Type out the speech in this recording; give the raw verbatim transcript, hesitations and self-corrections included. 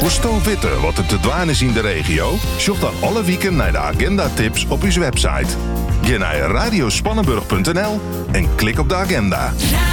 Woesto witte wat er te dwaan is in de regio? Zoek dan alle weken naar de agenda-tips op uw website. Ga naar radiospannenburg punt n l en klik op de agenda.